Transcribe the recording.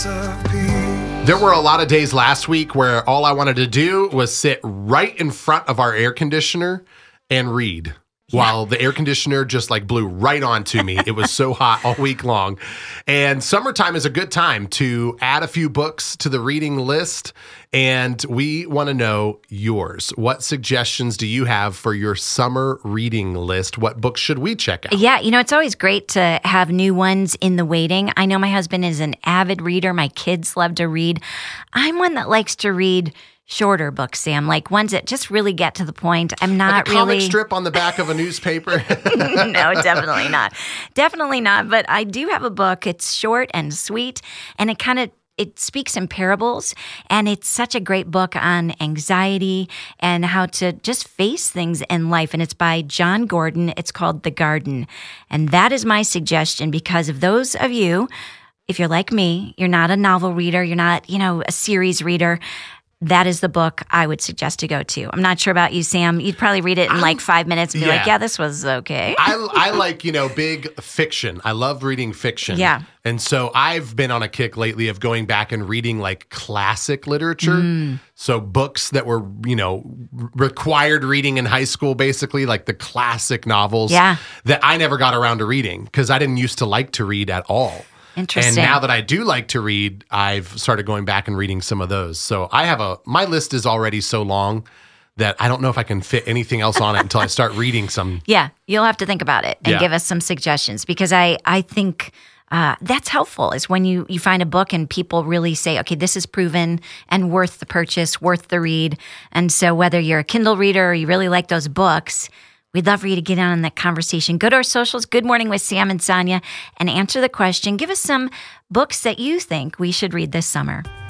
There were a lot of days last week where all I wanted to do was sit right in front of our air conditioner and read. While the air conditioner just like blew right onto me. It was so hot all week long. And summertime is a good time to add a few books to the reading list. And we want to know yours. What suggestions do you have for your summer reading list? What books should we check out? Yeah, it's always great to have new ones in the waiting. I know my husband is an avid reader. My kids love to read. I'm one that likes to read shorter books, Sam, like ones that just really get to the point. I'm not like a really comic strip on the back of a newspaper. No, definitely not. Definitely not. But I do have a book. It's short and sweet, and it speaks in parables, and it's such a great book on anxiety and how to just face things in life. And it's by John Gordon. It's called The Garden. And that is my suggestion because of those of you, if you're like me, you're not a novel reader, you're not, a series reader. That is the book I would suggest to go to. I'm not sure about you, Sam. You'd probably read it in like 5 minutes and be like, yeah, this was okay. I like, big fiction. I love reading fiction. Yeah. And so I've been on a kick lately of going back and reading like classic literature. So books that were, required reading in high school, basically, like the classic novels that I never got around to reading because I didn't used to like to read at all. Interesting. And now that I do like to read, I've started going back and reading some of those. So my list is already so long that I don't know if I can fit anything else on it until I start reading some. Yeah, you'll have to think about it and give us some suggestions because I think that's helpful is when you find a book and people really say, okay, this is proven and worth the purchase, worth the read. And so whether you're a Kindle reader or you really like those books, we'd love for you to get on that conversation. Go to our socials, Good Morning with Sam and Sonia, and answer the question. Give us some books that you think we should read this summer.